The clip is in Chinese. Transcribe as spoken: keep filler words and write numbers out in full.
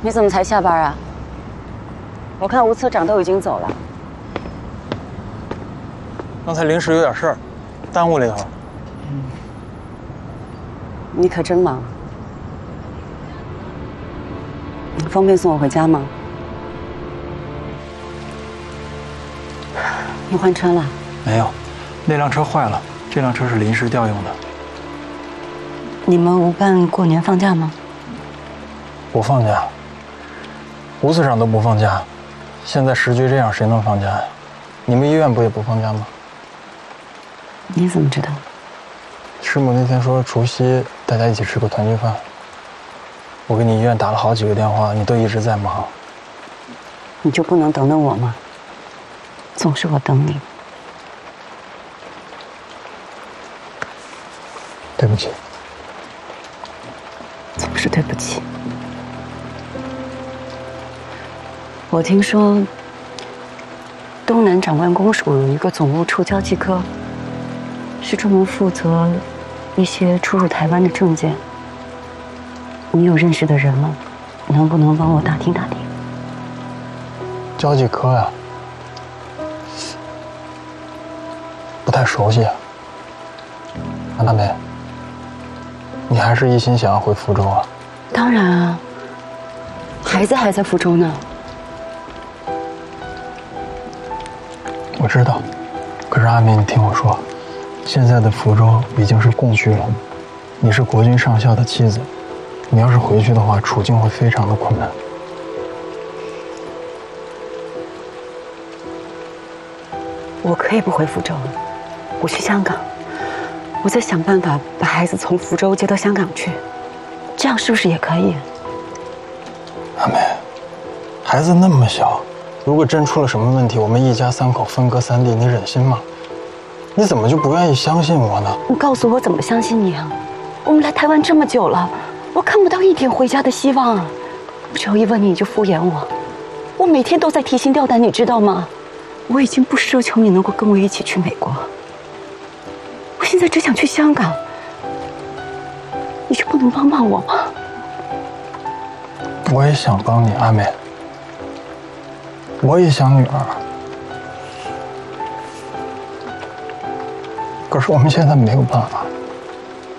你怎么才下班啊？我看吴科长都已经走了。 刚才临时有点事儿，耽误了一会儿。 嗯。你可真忙。方便送我回家吗？你换车了？ 没有，那辆车坏了，这辆车是临时调用的。 你们无办过年放假吗？ 不放假。吴司长都不放假，现在时局这样，谁能放假呀？你们医院不也不放假吗？ 你怎么知道？ 师母那天说除夕大家一起吃个团聚饭。我给你医院打了好几个电话，你都一直在忙。 你就不能等等我吗？总是我等你。 对不起。 总是对不起。我听说东南长万公署有一个总务处交际科，是专门负责一些出入台湾的证件。你有认识的人吗？能不能帮我打听打听？ 交际科呀、啊，不太熟悉啊。安大梅，你还是一心想要回福州啊？ 当然啊，孩子还在福州呢。 我知道，可是阿梅，你听我说，现在的福州已经是共区了，你是国军上校的妻子。你要是回去的话，处境会非常的困难。 我可以不回福州，我去香港，我再想办法把孩子从福州接到香港去，这样是不是也可以？ 阿梅，孩子那么小，如果真出了什么问题，我们一家三口分隔三地，你忍心吗？你怎么就不愿意相信我呢？ 你告诉我怎么相信你啊？我们来台湾这么久了。我看不到一点回家的希望啊！我只要一问你，你就敷衍我。我每天都在提心吊胆，你知道吗？我已经不奢求你能够跟我一起去美国，我现在只想去香港。你就不能帮帮我吗？ 我也想帮你，阿梅。我也想女儿，可是我们现在没有办法。